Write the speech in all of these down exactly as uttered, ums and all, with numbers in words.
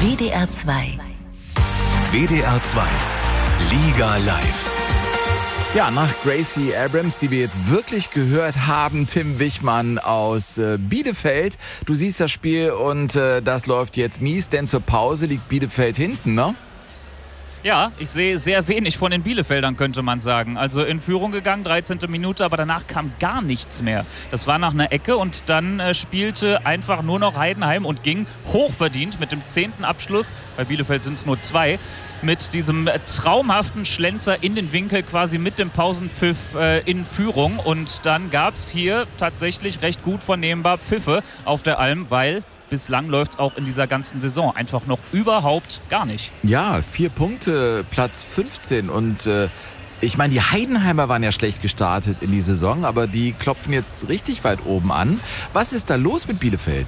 W D R zwei. W D R zwei. Liga live. Ja, nach Gracie Abrams, die wir jetzt wirklich gehört haben, Tim Wichmann aus äh, Bielefeld. Du siehst das Spiel und äh, das läuft jetzt mies, denn zur Pause liegt Bielefeld hinten, ne? Ja, ich sehe sehr wenig von den Bielefeldern, könnte man sagen. Also in Führung gegangen, dreizehnte Minute, aber danach kam gar nichts mehr. Das war nach einer Ecke und dann äh, spielte einfach nur noch Heidenheim und ging hochverdient mit dem zehnten Abschluss. Bei Bielefeld sind es nur zwei. Mit diesem traumhaften Schlenzer in den Winkel quasi mit dem Pausenpfiff äh, in Führung. Und dann gab es hier tatsächlich recht gut vernehmbar Pfiffe auf der Alm, weil bislang läuft es auch in dieser ganzen Saison einfach noch überhaupt gar nicht. Ja, vier Punkte, Platz fünfzehn und äh, ich meine, die Heidenheimer waren ja schlecht gestartet in die Saison, aber die klopfen jetzt richtig weit oben an. Was ist da los mit Bielefeld?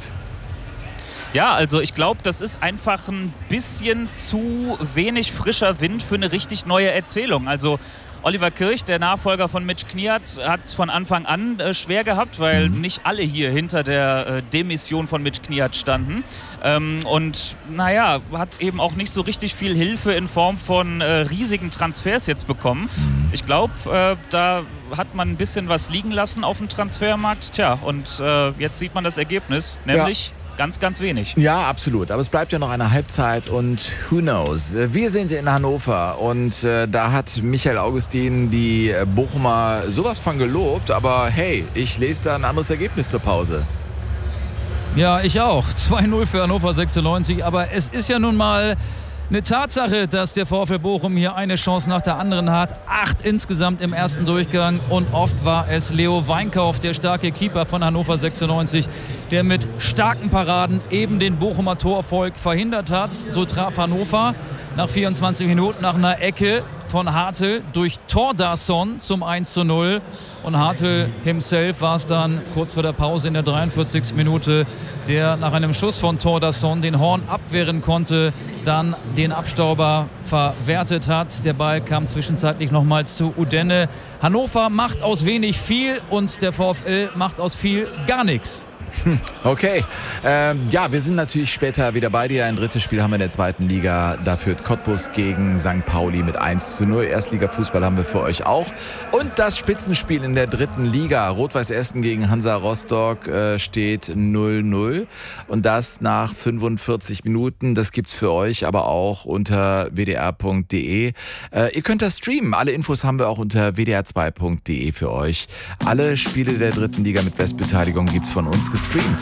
Ja, also ich glaube, das ist einfach ein bisschen zu wenig frischer Wind für eine richtig neue Erzählung. Also Oliver Kirch, der Nachfolger von Mitch Kniat, hat es von Anfang an äh, schwer gehabt, weil mhm. nicht alle hier hinter der äh, Demission von Mitch Kniat standen. Ähm, und naja, hat eben auch nicht so richtig viel Hilfe in Form von äh, riesigen Transfers jetzt bekommen. Mhm. Ich glaube, äh, da hat man ein bisschen was liegen lassen auf dem Transfermarkt. Tja, und äh, jetzt sieht man das Ergebnis, nämlich... Ja. Ganz, ganz wenig. Ja, absolut. Aber es bleibt ja noch eine Halbzeit und who knows. Wir sind in Hannover und äh, da hat Michael Augustin die Bochumer sowas von gelobt. Aber hey, ich lese da ein anderes Ergebnis zur Pause. Ja, ich auch. zwei null für Hannover sechsundneunzig. Aber es ist ja nun mal eine Tatsache, dass der VfL Bochum hier eine Chance nach der anderen hat. Acht insgesamt im ersten Durchgang und oft war es Leo Weinkauf, der starke Keeper von Hannover sechsundneunzig, der mit starken Paraden eben den Bochumer Torerfolg verhindert hat. So traf Hannover nach vierundzwanzig Minuten nach einer Ecke von Hartl durch Thordarson zum eins zu null. Und Hartl himself war es dann kurz vor der Pause in der dreiundvierzigsten Minute, der nach einem Schuss von Thordarson den Horn abwehren konnte, dann den Abstauber verwertet hat. Der Ball kam zwischenzeitlich nochmal zu Udenne. Hannover macht aus wenig viel und der VfL macht aus viel gar nichts. Okay, ähm, ja, wir sind natürlich später wieder bei dir. Ein drittes Spiel haben wir in der zweiten Liga. Da führt Cottbus gegen Sankt Pauli mit eins zu null. Erstliga-Fußball haben wir für euch auch. Und das Spitzenspiel in der dritten Liga. Rot-Weiß Essen gegen Hansa Rostock äh, steht null null. Und das nach fünfundvierzig Minuten. Das gibt's für euch aber auch unter w d r punkt d e. Äh, ihr könnt das streamen. Alle Infos haben wir auch unter w d r zwei punkt d e für euch. Alle Spiele der dritten Liga mit Westbeteiligung gibt's von uns gestreamt.